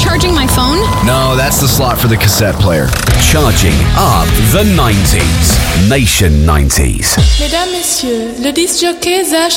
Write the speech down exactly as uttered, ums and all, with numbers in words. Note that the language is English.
charging my phone? No, that's the slot for the cassette player. Charging up the nineties. Nation nineties. Mesdames, Messieurs, le disc jockey Zach